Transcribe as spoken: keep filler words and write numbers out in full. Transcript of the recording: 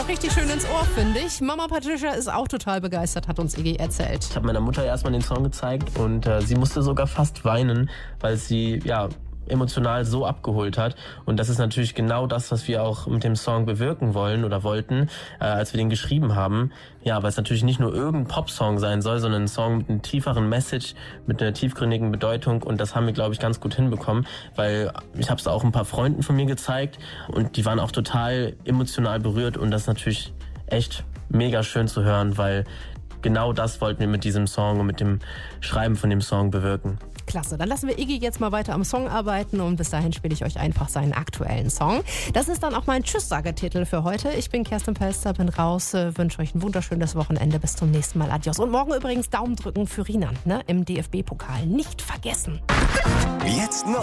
richtig schön ins Ohr, finde ich. Mama Patricia ist auch total begeistert, hat uns Iggy erzählt. Ich habe meiner Mutter erstmal den Song gezeigt und äh, sie musste sogar fast weinen, weil sie, ja, emotional so abgeholt hat. Und das ist natürlich genau das, was wir auch mit dem Song bewirken wollen oder wollten, äh, als wir den geschrieben haben. Ja, weil es natürlich nicht nur irgendein Popsong sein soll, sondern ein Song mit einer tieferen Message, mit einer tiefgründigen Bedeutung. Und das haben wir, glaube ich, ganz gut hinbekommen, weil ich habe es auch ein paar Freunden von mir gezeigt und die waren auch total emotional berührt. Und das ist natürlich echt mega schön zu hören, weil genau das wollten wir mit diesem Song und mit dem Schreiben von dem Song bewirken. Klasse, dann lassen wir Iggy jetzt mal weiter am Song arbeiten und bis dahin spiele ich euch einfach seinen aktuellen Song. Das ist dann auch mein Tschüss-Sagetitel für heute. Ich bin Kerstin Pelster, bin raus, wünsche euch ein wunderschönes Wochenende. Bis zum nächsten Mal. Adios. Und morgen übrigens Daumen drücken für Riemann, ne, im D F B-Pokal. Nicht vergessen. Jetzt noch